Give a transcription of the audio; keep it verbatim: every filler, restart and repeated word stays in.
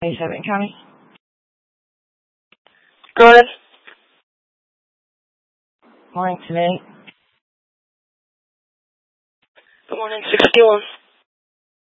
twenty-seven County. Go ahead. Morning today. Good morning, sixty-one.